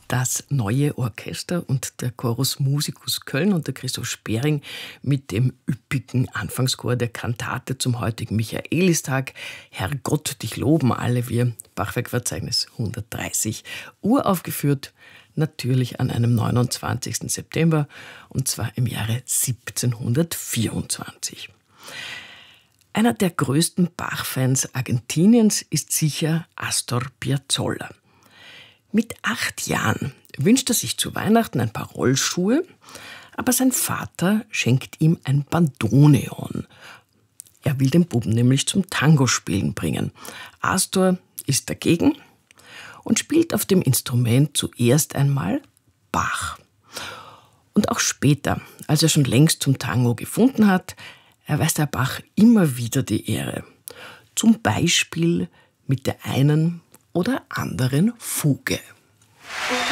Das Neue Orchester und der Chorus Musicus Köln und der Christoph Spering mit dem üppigen Anfangschor der Kantate zum heutigen Michaelistag. Herrgott, dich loben alle wir. Bachwerkverzeichnis 130. Uraufgeführt natürlich an einem 29. September und zwar im Jahre 1724. Einer der größten Bach-Fans Argentiniens ist sicher Astor Piazzolla. Mit 8 Jahren wünscht er sich zu Weihnachten ein paar Rollschuhe, aber sein Vater schenkt ihm ein Bandoneon. Er will den Buben nämlich zum Tango-Spielen bringen. Astor ist dagegen und spielt auf dem Instrument zuerst einmal Bach. Und auch später, als er schon längst zum Tango gefunden hat, erweist er Bach immer wieder die Ehre. Zum Beispiel mit der einen oder anderen Fuge.